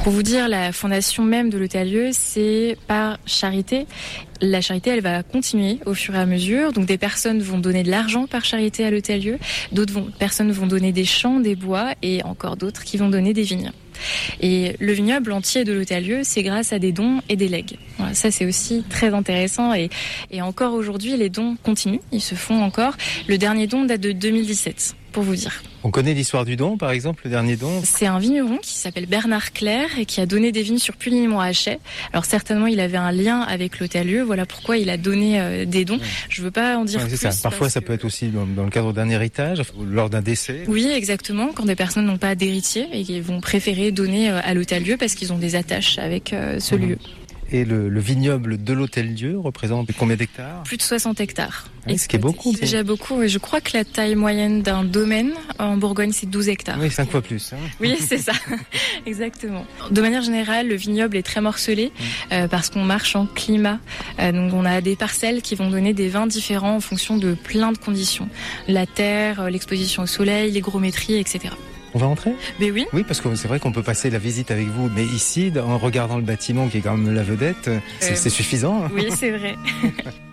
Pour vous dire, la fondation même de l'Hôtel-Lieu, c'est par charité. La charité, elle va continuer au fur et à mesure. Donc des personnes vont donner de l'argent par charité à l'Hôtel-Lieu, personnes vont donner des champs, des bois, et encore d'autres qui vont donner des vignes. Et le vignoble entier de l'Hôtel-Lieu, c'est grâce à des dons et des legs. Voilà, ça c'est aussi très intéressant et encore aujourd'hui, les dons continuent, ils se font encore. Le dernier don date de 2017, pour vous dire. On connaît l'histoire du don, par exemple, le dernier don? C'est un vigneron qui s'appelle Bernard Clerc et qui a donné des vignes sur Puligny-Montrachet. Alors certainement, il avait un lien avec l'Hôtel-Lieu, voilà pourquoi il a donné des dons. Je veux pas en dire plus. C'est ça. Parfois, ça peut être aussi dans le cadre d'un héritage, lors d'un décès. Oui, exactement, quand des personnes n'ont pas d'héritier et qui vont préférer donner à l'Hôtel-Lieu parce qu'ils ont des attaches avec ce lieu. Et le vignoble de l'Hôtel-Lieu représente combien d'hectares? Plus de 60 hectares. Oui, ce qui est beaucoup. C'est déjà beaucoup. Et je crois que la taille moyenne d'un domaine en Bourgogne, c'est 12 hectares. Oui, 5 fois plus. Hein. Oui, c'est ça. Exactement. De manière générale, le vignoble est très morcelé parce qu'on marche en climat. Donc on a des parcelles qui vont donner des vins différents en fonction de plein de conditions. La terre, l'exposition au soleil, l'hygrométrie, etc. On va entrer ? Mais oui. Oui, parce que c'est vrai qu'on peut passer la visite avec vous, mais ici, en regardant le bâtiment qui est quand même la vedette, c'est suffisant. Oui, c'est vrai.